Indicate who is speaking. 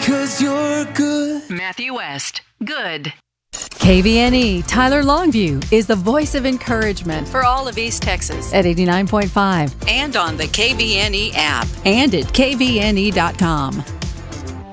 Speaker 1: 'cause you're good.
Speaker 2: Matthew West, good.
Speaker 3: KVNE Tyler Longview is the voice of encouragement
Speaker 4: for all of East Texas
Speaker 3: at 89.5
Speaker 4: and on the KVNE app
Speaker 3: and at kvne.com.